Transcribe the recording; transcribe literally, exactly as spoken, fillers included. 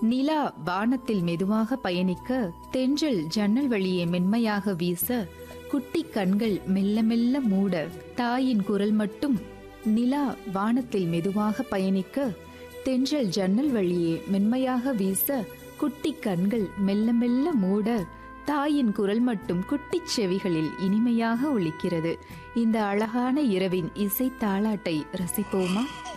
நிலா வானத்தில் மெதுவாக பயணிக்க, தென்றல் ஜன்னல் வழியே மென்மையாக வீச, குட்டி கண்கள் மெல்ல மெல்ல மூட, தாயின் குரல் மட்டும். நிலா வானத்தில் மெதுவாக பயணிக்க, தென்றல் ஜன்னல் வழியே மென்மையாக வீச, குட்டி கண்கள் மெல்ல மெல்ல மூட, தாயின் குரல் மட்டும் குட்டிச் செவிகளில் இனிமையாக ஒலிக்கிறது. இந்த அழகான இரவின் இசை தாலாட்டை ரசிப்போமா?